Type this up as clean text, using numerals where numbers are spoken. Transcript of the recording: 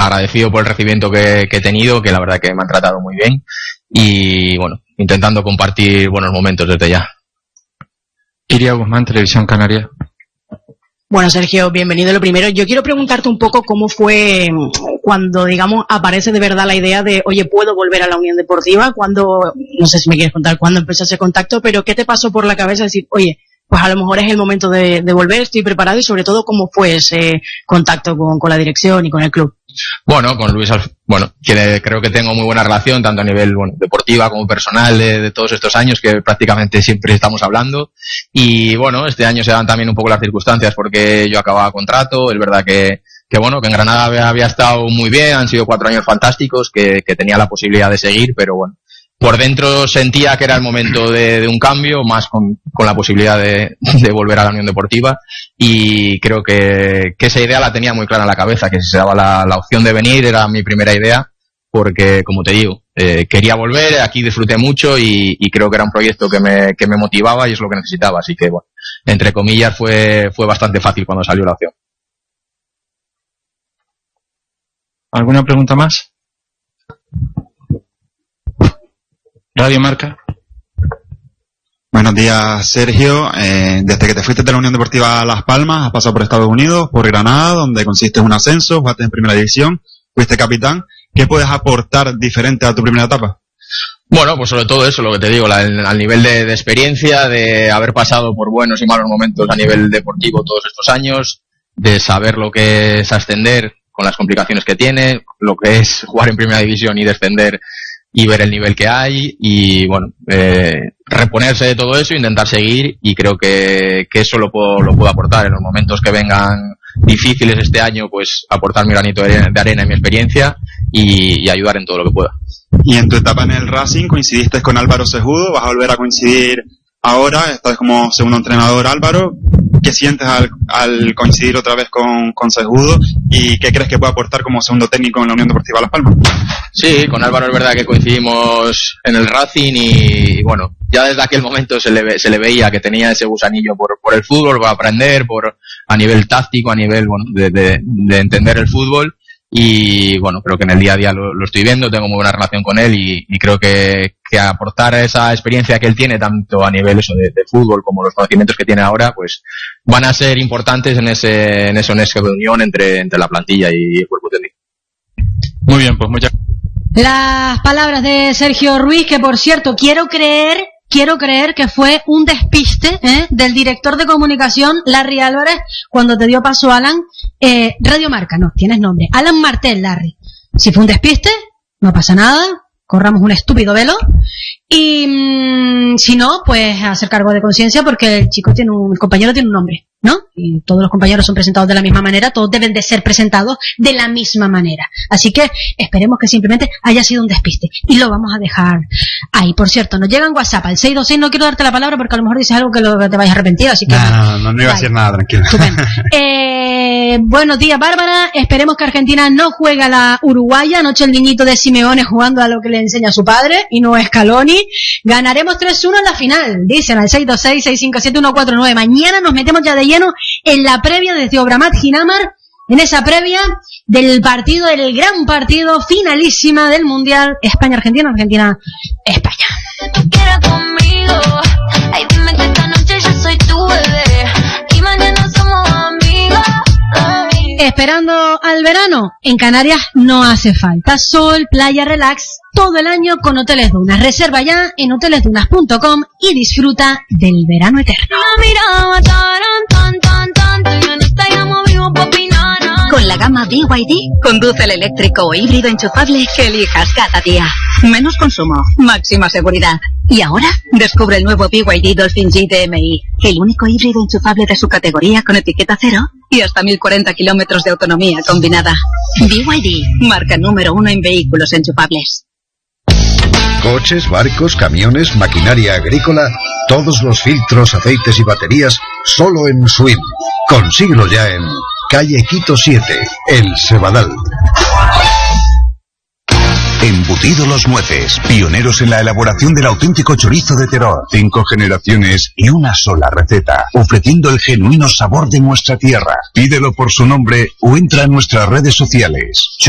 agradecido por el recibimiento que he tenido, que la verdad que me han tratado muy bien y bueno, intentando compartir buenos momentos desde ya. Iria Guzmán, Televisión Canaria. Bueno, Sergio, bienvenido. Lo primero, yo quiero preguntarte un poco cómo fue cuando, digamos, aparece de verdad la idea de, oye, puedo volver a la Unión Deportiva, cuando, no sé si me quieres contar cuándo empezó ese contacto, pero ¿qué te pasó por la cabeza decir, oye, pues a lo mejor es el momento de volver, estoy preparado, y sobre todo cómo fue ese contacto con la dirección y con el club? Bueno, con Luis, creo que tengo muy buena relación, tanto a nivel deportiva como personal, de todos estos años que prácticamente siempre estamos hablando. Y bueno, este año se dan también un poco las circunstancias porque yo acababa contrato. Es verdad que en Granada había estado muy bien, han sido 4 años fantásticos, que tenía la posibilidad de seguir, pero bueno, por dentro sentía que era el momento de un cambio, más con la posibilidad de volver a la Unión Deportiva, y creo que esa idea la tenía muy clara en la cabeza, que si se daba la opción de venir era mi primera idea, porque como te digo, quería volver, aquí disfruté mucho y creo que era un proyecto que me motivaba y es lo que necesitaba, así que bueno, entre comillas fue bastante fácil cuando salió la opción. ¿Alguna pregunta más? Radio Marca. Buenos días, Sergio. Desde que te fuiste de la Unión Deportiva Las Palmas, has pasado por Estados Unidos, por Granada, donde consiste en un ascenso, jugaste en primera división, fuiste capitán. ¿Qué puedes aportar diferente a tu primera etapa? Bueno, pues sobre todo eso, lo que te digo, al nivel de experiencia, de haber pasado por buenos y malos momentos a nivel deportivo todos estos años, de saber lo que es ascender con las complicaciones que tiene, lo que es jugar en primera división y descender y ver el nivel que hay y bueno, reponerse de todo eso e intentar seguir, y creo que eso lo puedo aportar en los momentos que vengan difíciles este año, pues aportar mi granito de arena y mi experiencia y ayudar en todo lo que pueda. Y en tu etapa en el Racing coincidiste con Álvaro Cejudo, vas a volver a coincidir ahora, esta vez como segundo entrenador. Álvaro, ¿qué sientes al coincidir otra vez con Cejudo y qué crees que puede aportar como segundo técnico en la Unión Deportiva Las Palmas? Sí, con Álvaro es verdad que coincidimos en el Racing y bueno, ya desde aquel momento se le veía que tenía ese gusanillo por el fútbol, por aprender, a nivel táctico, a nivel de entender el fútbol. Y bueno, creo que en el día a día lo estoy viendo, tengo muy buena relación con él y creo que aportar esa experiencia que él tiene, tanto a nivel de fútbol como los conocimientos que tiene ahora, pues van a ser importantes en esa reunión entre la plantilla y el cuerpo técnico. Muy bien, pues muchas. Las palabras de Sergio Ruiz, que por cierto quiero creer que fue un despiste del director de comunicación, Larry Álvarez, cuando te dio paso Alan. Radio Marca, no, tienes nombre, Alan Martel, Larry. Si fue un despiste, no pasa nada, corramos un estúpido velo, y si no, pues hacer cargo de conciencia, porque el compañero tiene un nombre, ¿no? Y todos los compañeros son presentados de la misma manera, todos deben de ser presentados de la misma manera. Así que esperemos que simplemente haya sido un despiste y lo vamos a dejar ahí. Por cierto, nos llega en WhatsApp al 626, no quiero darte la palabra porque a lo mejor dices algo que te vayas a arrepentir, así que no iba a decir nada, tranquilo. Buenos días, Bárbara. Esperemos que Argentina no juegue a la uruguaya. Anoche el niñito de Simeone jugando a lo que le enseña su padre y no Scaloni. Ganaremos 3-1 en la final, dicen al 626-657-149. Mañana nos metemos ya de lleno en la previa desde Obramat Ginamar, en esa previa del partido, del gran partido, finalísima del Mundial, España-Argentina, Argentina-España. Ay, dime que esta noche yo soy tu bebé y mañana somos amigos. Esperando al verano, en Canarias no hace falta. Sol, playa, relax, todo el año con Hoteles Dunas. Reserva ya en hotelesdunas.com y disfruta del verano eterno. Con la gama BYD, conduce el eléctrico o híbrido enchufable que elijas cada día. Menos consumo, máxima seguridad. Y ahora, descubre el nuevo BYD Dolphin G DMI, el único híbrido enchufable de su categoría con etiqueta cero y hasta 1040 kilómetros de autonomía combinada. BYD, marca número 1 en vehículos enchufables. Coches, barcos, camiones, maquinaria agrícola, todos los filtros, aceites y baterías, solo en Swim. Consíguelo ya en calle Quito 7, El Cebadal. Embutido Los Mueces, pioneros en la elaboración del auténtico chorizo de Teror. 5 generaciones y una sola receta, ofreciendo el genuino sabor de nuestra tierra. Pídelo por su nombre o entra a nuestras redes sociales.